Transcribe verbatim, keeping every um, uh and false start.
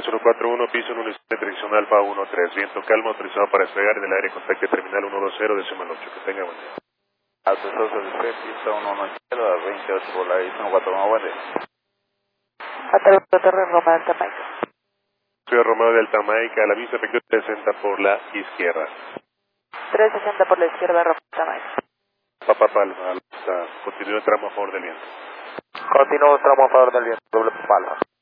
cero cuatro uno, piso en unidad de dirección Alfa uno tres, viento calmo, autorizado para despegar en el aire, contacto terminal uno dos cero, decimal ocho, que tenga buen día. Alto Southwest, pista uno uno cero, veintiocho por la uno cuatro uno, buen día. Hasta Torre Roma de Jamaica. Soy Romeo del Jamaica, a la vista efectiva sesenta por la izquierda. trescientos sesenta por la izquierda, Roma de Jamaica. Papá Palma, continúa el tramo a favor del viento. Continúo tramo a favor del viento, doble palma.